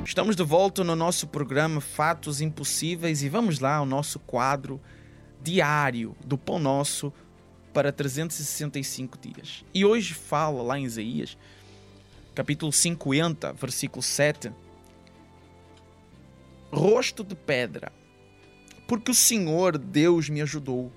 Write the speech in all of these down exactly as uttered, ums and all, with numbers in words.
Estamos de volta no nosso programa Fatos Impossíveis e vamos lá ao nosso quadro diário do Pão Nosso para trezentos e sessenta e cinco dias. E hoje fala lá em Isaías, capítulo cinquenta, versículo sete. Rosto de pedra, porque o Senhor Deus me ajudou,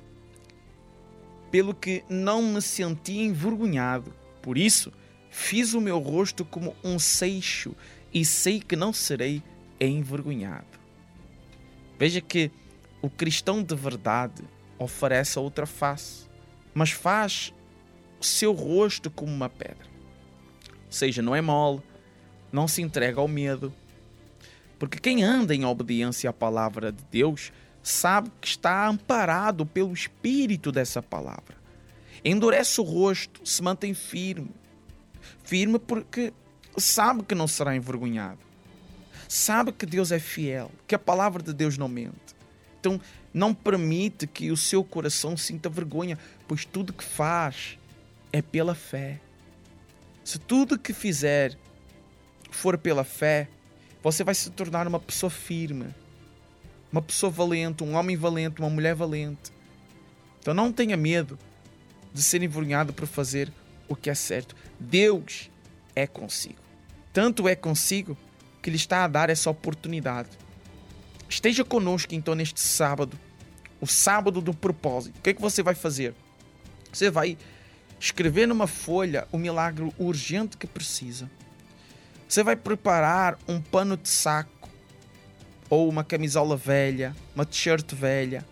pelo que não me senti envergonhado. Por isso, fiz o meu rosto como um seixo e sei que não serei envergonhado. Veja que o cristão de verdade oferece a outra face, mas faz o seu rosto como uma pedra. Ou seja, não é mole, não se entrega ao medo. Porque quem anda em obediência à palavra de Deus sabe que está amparado pelo Espírito dessa palavra. Endurece o rosto, se mantém firme. Firme porque sabe que não será envergonhado. Sabe que Deus é fiel, que a palavra de Deus não mente. Então não permite que o seu coração sinta vergonha, pois tudo que faz é pela fé. Se tudo que fizer for pela fé, você vai se tornar uma pessoa firme, uma pessoa valente, um homem valente, uma mulher valente. Então não tenha medo de ser envergonhado por fazer o que é certo. Deus é consigo. Tanto é consigo que lhe está a dar essa oportunidade. Esteja conosco então neste sábado, o sábado do propósito. O que é que você vai fazer? Você vai escrever numa folha o milagre urgente que precisa. Você vai preparar um pano de saco ou uma camisola velha, uma t-shirt velha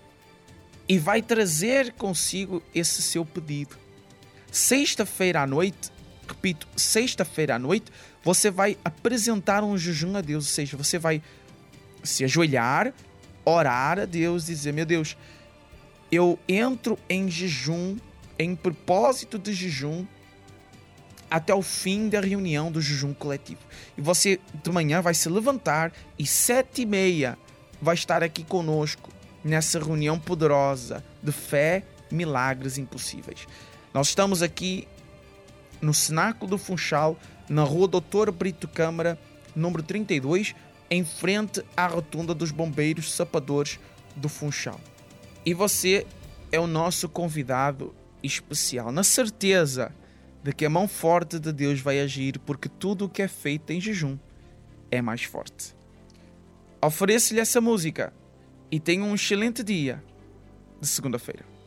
e vai trazer consigo esse seu pedido. Sexta-feira à noite, repito, sexta-feira à noite, você vai apresentar um jejum a Deus, ou seja, você vai se ajoelhar, orar a Deus, dizer: meu Deus, eu entro em jejum, em propósito de jejum, até o fim da reunião do jejum coletivo. E você de manhã vai se levantar e sete e meia vai estar aqui conosco nessa reunião poderosa de fé, milagres impossíveis. Nós estamos aqui no Cenáculo do Funchal, na rua doutor Brito Câmara, número trinta e dois, em frente à rotunda dos bombeiros sapadores do Funchal. E você é o nosso convidado especial, na certeza de que a mão forte de Deus vai agir, porque tudo o que é feito em jejum é mais forte. Ofereço-lhe essa música e tenha um excelente dia de segunda-feira.